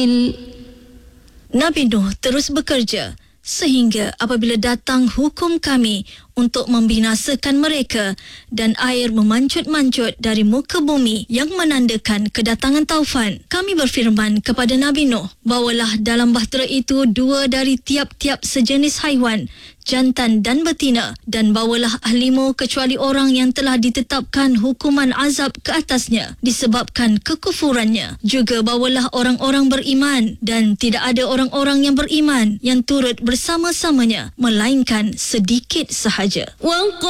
Jibril. Nabi Nuh terus bekerja sehingga apabila datang hukum kami untuk membinasakan mereka dan air memancut-mancut dari muka bumi yang menandakan kedatangan taufan, kami berfirman kepada Nabi Nuh, bawalah dalam bahtera itu 2 dari tiap-tiap sejenis haiwan, jantan dan betina, dan bawalah ahlimu kecuali orang yang telah ditetapkan hukuman azab ke atasnya disebabkan kekufurannya. Juga bawalah orang-orang beriman, dan tidak ada orang-orang yang beriman yang turut bersama-samanya melainkan sedikit sahaja.